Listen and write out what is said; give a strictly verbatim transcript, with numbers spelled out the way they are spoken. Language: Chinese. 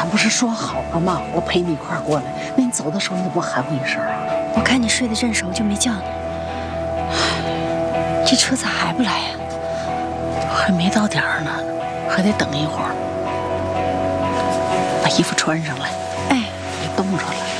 咱不是说好了吗？我陪你一块儿过来。那你走的时候你怎么不喊我一声啊？ 我看你睡得正熟，就没叫你。这车咋还不来呀？ 还没到点儿呢，还得等一会儿。把衣服穿上来。 哎， 别冻着了。